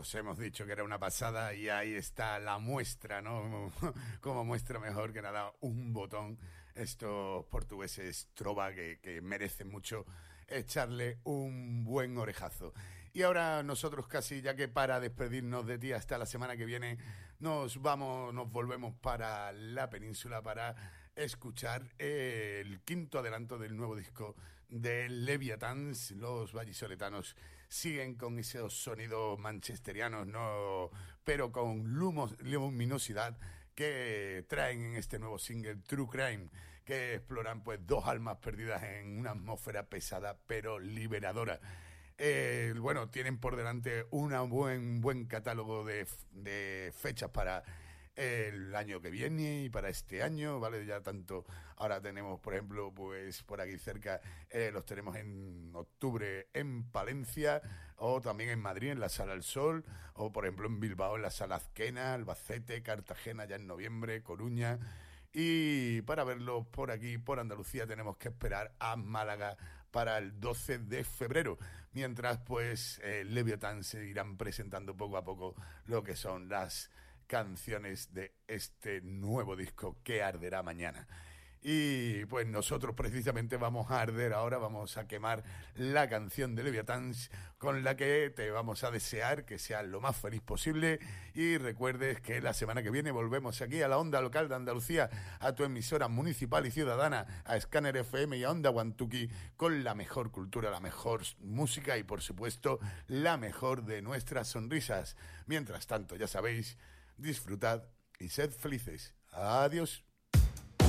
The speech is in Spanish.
os hemos dicho que era una pasada y ahí está la muestra, ¿no? Como muestra mejor que nada un botón estos portugueses trova que merecen mucho echarle un buen orejazo. Y ahora nosotros casi, ya que para despedirnos de ti hasta la semana que viene, nos volvemos para la península para escuchar el quinto adelanto del nuevo disco de Leviathans. Los vallisoletanos siguen con esos sonidos manchesterianos, no, pero con luminosidad que traen en este nuevo single True Crime, que exploran pues dos almas perdidas en una atmósfera pesada pero liberadora. Bueno, tienen por delante un buen catálogo de fechas para el año que viene y para este año, ¿vale? Ya tanto, ahora tenemos, por ejemplo, pues por aquí cerca, los tenemos en octubre en Palencia, o también en Madrid, en la Sala El Sol, o por ejemplo en Bilbao, en la Sala Azquena, Albacete, Cartagena ya en noviembre, Coruña. Y para verlo por aquí, por Andalucía, tenemos que esperar a Málaga para el 12 de febrero. Mientras, pues, Leviathan se irán presentando poco a poco lo que son las canciones de este nuevo disco que arderá mañana. Y pues nosotros precisamente vamos a arder ahora, vamos a quemar la canción de Leviathan con la que te vamos a desear que seas lo más feliz posible y recuerdes que la semana que viene volvemos aquí a la Onda Local de Andalucía, a tu emisora municipal y ciudadana, a Scanner FM y a Onda Guantuqui, con la mejor cultura, la mejor música y por supuesto la mejor de nuestras sonrisas. Mientras tanto, ya sabéis, disfrutad y sed felices. Adiós.